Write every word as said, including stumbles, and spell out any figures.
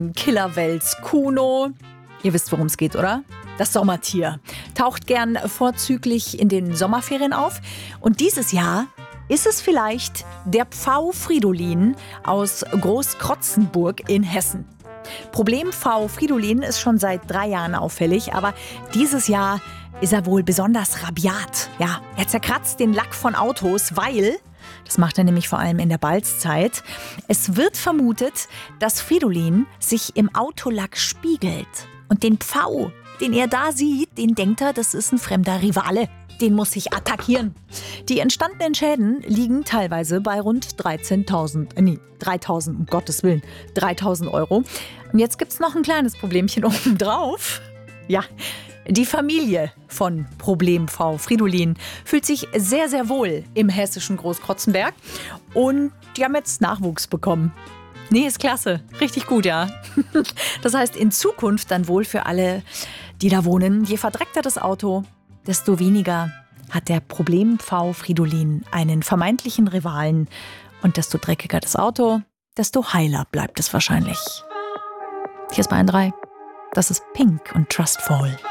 Killerwels Kuno. Ihr wisst, worum es geht, oder? Das Sommertier. Taucht gern vorzüglich in den Sommerferien auf. Und dieses Jahr ist es vielleicht der Pfau Fridolin aus Großkrotzenburg in Hessen. Problem Pfau Fridolin ist schon seit drei Jahren auffällig, aber dieses Jahr ist er wohl besonders rabiat. Ja, er zerkratzt den Lack von Autos, weil, das macht er nämlich vor allem in der Balzzeit, es wird vermutet, dass Fridolin sich im Autolack spiegelt. Und den Pfau, den er da sieht, den denkt er, das ist ein fremder Rivale. Den muss ich attackieren. Die entstandenen Schäden liegen teilweise bei rund dreizehntausend, äh, nee, dreitausend, um Gottes Willen, dreitausend Euro. Und jetzt gibt's noch ein kleines Problemchen obendrauf. Ja, die Familie von Problem Pfau Fridolin fühlt sich sehr, sehr wohl im hessischen Großkrotzenberg. Und die haben jetzt Nachwuchs bekommen. Nee, ist klasse. Richtig gut, ja. Das heißt, in Zukunft dann wohl für alle, die da wohnen, je verdreckter das Auto, desto weniger hat der Problem Pfau Fridolin einen vermeintlichen Rivalen. Und desto dreckiger das Auto, desto heiler bleibt es wahrscheinlich. Hier ist Bayern drei. Das ist Pink und Trustful.